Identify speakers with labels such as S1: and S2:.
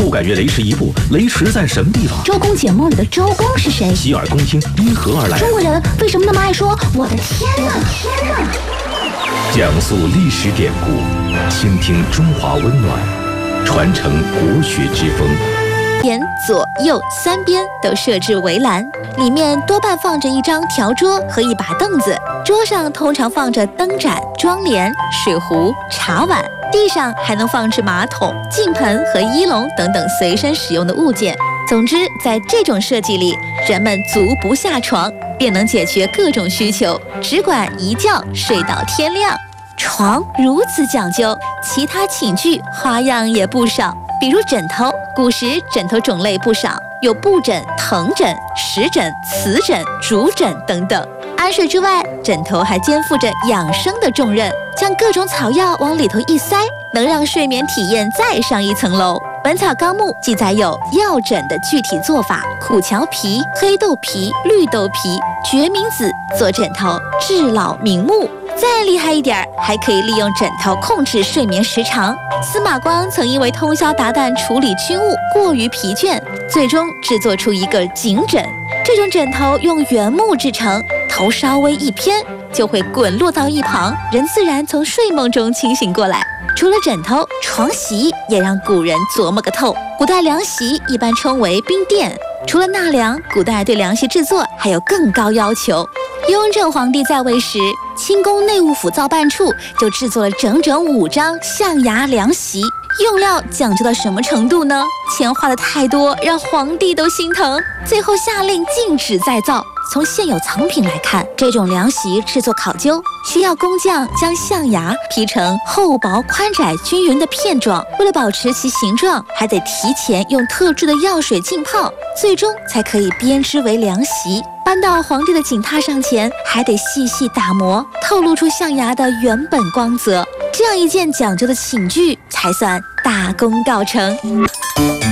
S1: 不敢越雷池一步，雷池在什么地方？
S2: 周公解梦里的周公是谁？
S1: 洗耳恭听，因何而来？
S2: 中国人为什么那么爱说我的天哪？
S1: 讲述历史典故，倾听中华温暖，传承国学之风。
S3: 前左右三边都设置围栏，里面多半放着一张条桌和一把凳子，桌上通常放着灯盏、妆帘、水壶、茶碗，地上还能放置马桶、镜盆和衣笼等等随身使用的物件。总之，在这种设计里，人们足不下床，便能解决各种需求，只管一觉睡到天亮。床如此讲究，其他寝具花样也不少。比如枕头，古时枕头种类不少，有布枕、藤枕、石枕、瓷枕、竹枕等等。安睡之外，枕头还肩负着养生的重任，将各种草药往里头一塞，能让睡眠体验再上一层楼。《本草纲目》记载有药枕的具体做法：苦荞皮、黑豆皮、绿豆皮、决明子做枕头，治老明目。再厉害一点，还可以利用枕头控制睡眠时长。司马光曾因为通宵达旦处理军务，过于疲倦，最终制作出一个颈枕。这种枕头用原木制成，头稍微一偏，就会滚落到一旁，人自然从睡梦中清醒过来。除了枕头，床席也让古人琢磨个透。古代凉席一般称为冰垫，除了纳凉，古代对凉席制作还有更高要求。雍正皇帝在位时，清宫内务府造办处就制作了整整5张象牙凉席，用料讲究到什么程度呢？钱花的太多，让皇帝都心疼，最后下令禁止再造。从现有藏品来看，这种凉席制作考究，需要工匠将象牙劈成厚薄宽窄均匀的片状，为了保持其形状，还得提前用特制的药水浸泡，最终才可以编织为凉席。搬到皇帝的锦榻上前，还得细细打磨，透露出象牙的原本光泽。这样一件讲究的寝具，才算大功告成。